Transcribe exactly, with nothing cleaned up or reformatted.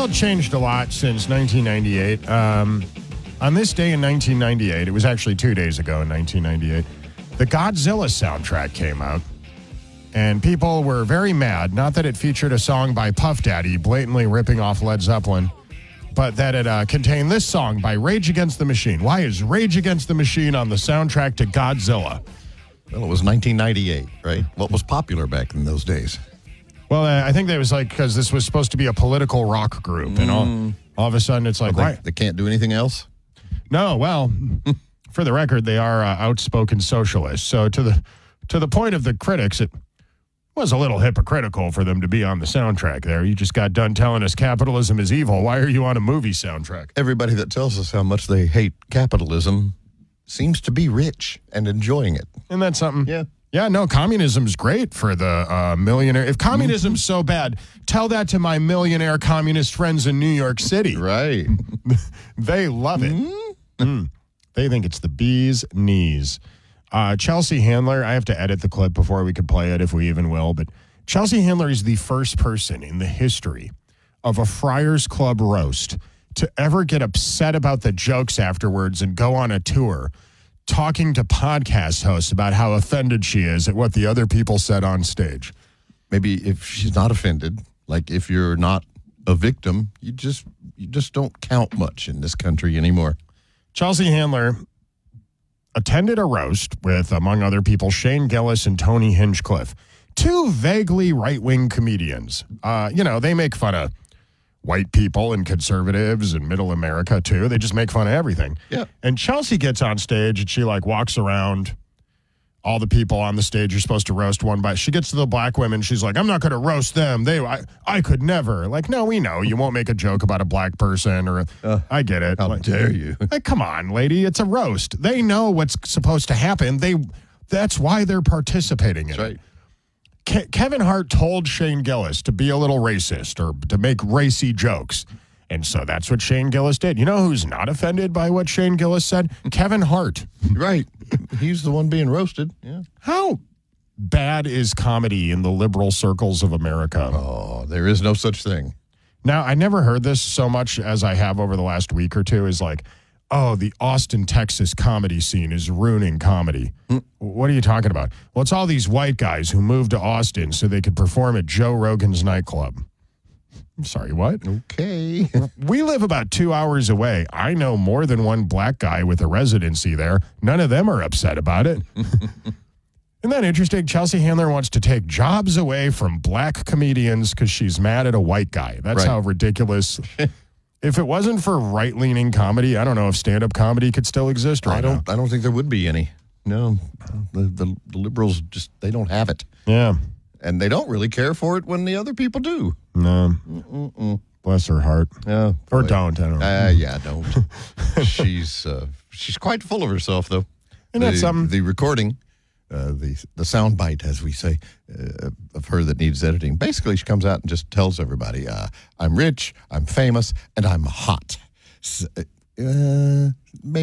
world changed a lot since nineteen ninety-eight. Um, on this day in nineteen ninety-eight, it was actually two days ago in nineteen ninety-eight, the Godzilla soundtrack came out. And people were very mad, not that it featured a song by Puff Daddy blatantly ripping off Led Zeppelin, but that it uh, contained this song by Rage Against the Machine. Why is Rage Against the Machine on the soundtrack to Godzilla? Well, it was nineteen ninety-eight, right? What was popular back in those days? Well, uh, I think that was like because this was supposed to be a political rock group, mm. and all, all of a sudden it's like, well, they, why? They can't do anything else? No, well, for the record, they are uh, outspoken socialists. So to the to the point of the critics, it was a little hypocritical for them to be on the soundtrack there. You just got done telling us capitalism is evil. Why are you on a movie soundtrack? Everybody that tells us how much they hate capitalism seems to be rich and enjoying it. Isn't that something? Yeah. Yeah, no, communism's great for the uh, millionaire. If communism's mm-hmm. so bad, tell that to my millionaire communist friends in New York City. Right. They love it. Mm-hmm. Mm. They think it's the bee's knees. Uh, Chelsea Handler, I have to edit the clip before we can play it, if we even will, but Chelsea Handler is the first person in the history of a Friars Club roast to ever get upset about the jokes afterwards and go on a tour talking to podcast hosts about how offended she is at what the other people said on stage. Maybe if she's not offended, like if you're not a victim, you just you just don't count much in this country anymore. Chelsea Handler attended a roast with, among other people, Shane Gillis and Tony Hinchcliffe, two vaguely right-wing comedians. Uh, you know, they make fun of white people and conservatives and middle America, too. They just make fun of everything. Yeah. And Chelsea gets on stage, and she, like, walks around all the people on the stage you're supposed to roast one by. She gets to the black women. She's like, I'm not going to roast them. They, I, I could never. Like, no, we know. You won't make a joke about a black person or, uh, I get it. How like, dare you? Like, come on, lady. It's a roast. They know what's supposed to happen. They, That's why they're participating in That's it. right. Ke- Kevin Hart told Shane Gillis to be a little racist or to make racy jokes. And so that's what Shane Gillis did. You know who's not offended by what Shane Gillis said? Kevin Hart. Right. He's the one being roasted. Yeah. How bad is comedy in the liberal circles of America? Oh, there is no such thing. Now, I never heard this so much as I have over the last week or two is like, oh, the Austin, Texas comedy scene is ruining comedy. Mm. What are you talking about? Well, it's all these white guys who moved to Austin so they could perform at Joe Rogan's nightclub. I'm sorry, what? Okay. We live about two hours away. I know more than one black guy with a residency there. None of them are upset about it. Isn't that interesting? Chelsea Handler wants to take jobs away from black comedians because she's mad at a white guy. That's right. How ridiculous. If it wasn't for right-leaning comedy, I don't know if stand-up comedy could still exist right I don't, now. I don't think there would be any. No. The, the, the liberals just, they don't have it. Yeah. And they don't really care for it when the other people do. No. Mm-mm. Bless her heart. Yeah, or don't, I don't know. Uh, yeah, don't. she's uh, she's quite full of herself, though. Isn't that the, something? The recording, uh, the the sound bite, as we say, uh, of her that needs editing. Basically, she comes out and just tells everybody, uh, I'm rich, I'm famous, and I'm hot. So, uh, maybe